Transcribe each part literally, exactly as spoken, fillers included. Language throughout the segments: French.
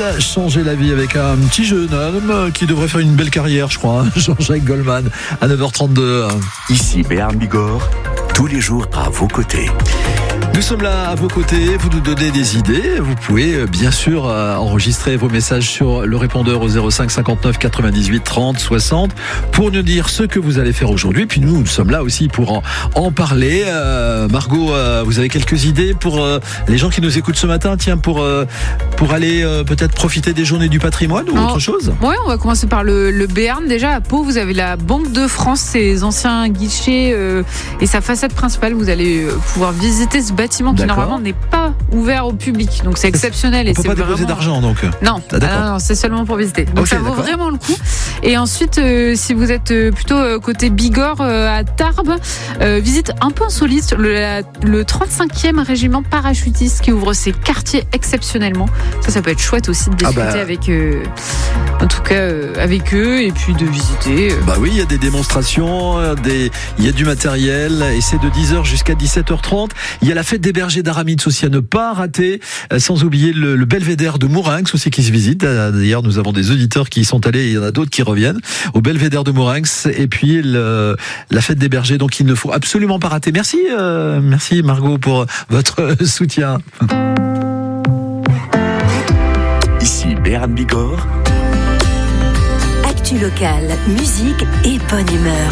changer la vie avec un petit jeune homme qui devrait faire une belle carrière, je crois, hein, Jean-Jacques Goldman, à neuf heures trente-deux. Ici Béarn Bigorre, tous les jours à vos côtés. Nous sommes là à vos côtés, vous nous donnez des idées. Vous pouvez bien sûr enregistrer vos messages sur le répondeur au zéro cinq cinquante-neuf quatre-vingt-dix-huit trente soixante pour nous dire ce que vous allez faire aujourd'hui. Puis nous, nous sommes là aussi pour en, en parler. Euh, Margot, euh, vous avez quelques idées pour euh, les gens qui nous écoutent ce matin, tiens, pour, euh, pour aller euh, peut-être profiter des journées du patrimoine ou non. autre chose? Oui, on va commencer par le, le Béarn. Déjà, à Pau, vous avez la Banque de France, ses anciens guichets euh, et sa façade principale. Vous allez pouvoir visiter ce bâtiment qui D'accord. normalement n'est pas ouvert au public, donc c'est exceptionnel. On et peut c'est pas déposer vraiment... d'argent donc. Non, ah, ah, non, c'est seulement pour visiter. Donc okay, ça vaut d'accord. vraiment le coup. Et ensuite, euh, si vous êtes euh, plutôt euh, côté Bigorre euh, à Tarbes, euh, visite un peu insolite, le, la, le trente-cinquième régiment parachutiste qui ouvre ses quartiers exceptionnellement. Ça, ça peut être chouette aussi de discuter ah bah... avec, euh, en tout cas, euh, avec eux et puis de visiter. Euh. Bah oui, il y a des démonstrations, des... il y a du matériel et c'est de dix heures jusqu'à dix-sept heures trente. Il y a la fête des bergers d'Aramis aussi à ne pas rater, sans oublier le, le belvédère de Mourinx aussi qui se visite. D'ailleurs, nous avons des auditeurs qui y sont allés et il y en a d'autres qui reviennent au belvédère de Mourinx et puis le, la fête des bergers, donc il ne faut absolument pas rater. Merci, euh, merci Margot pour votre soutien. Ici Béarn Bigorre. Actu locale, musique et bonne humeur.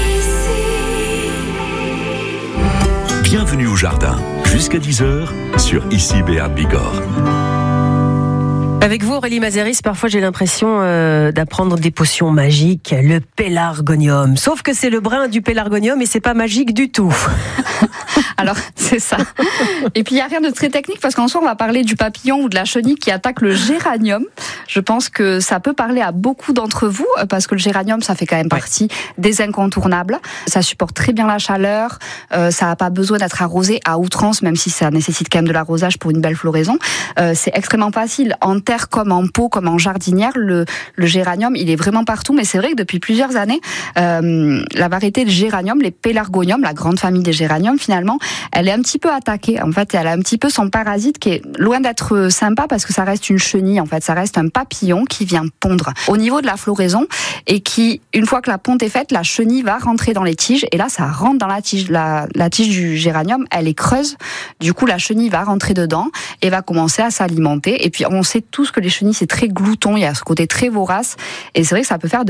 Bienvenue au jardin, jusqu'à dix heures sur Ici Béarn Bigorre. Avec vous, Aurélie Mazeris, parfois j'ai l'impression euh, d'apprendre des potions magiques, le pélargonium. Sauf que c'est le brin du pélargonium et c'est pas magique du tout. Alors, c'est ça. Et puis, il n'y a rien de très technique parce qu'en soi, on va parler du papillon ou de la chenille qui attaque le géranium. Je pense que ça peut parler à beaucoup d'entre vous parce que le géranium, ça fait quand même partie des incontournables. Ça supporte très bien la chaleur. Euh, ça n'a pas besoin d'être arrosé à outrance, même si ça nécessite quand même de l'arrosage pour une belle floraison. Euh, c'est extrêmement facile. En terre comme en pot, comme en jardinière, le, le géranium, il est vraiment partout. Mais c'est vrai que depuis plusieurs années, euh, la variété de géranium, les pélargoniums, la grande famille des géraniums, finalement, elle est un petit peu attaquée. En fait, elle a un petit peu son parasite qui est loin d'être sympa parce que ça reste une chenille. En fait, ça reste un papillon qui vient pondre au niveau de la floraison et qui, une fois que la ponte est faite, la chenille va rentrer dans les tiges et là, ça rentre dans la tige. La, la tige du géranium, elle est creuse. Du coup, la chenille va rentrer dedans et va commencer à s'alimenter. Et puis, on sait tous que les chenilles, c'est très glouton. Il y a ce côté très vorace et c'est vrai que ça peut faire de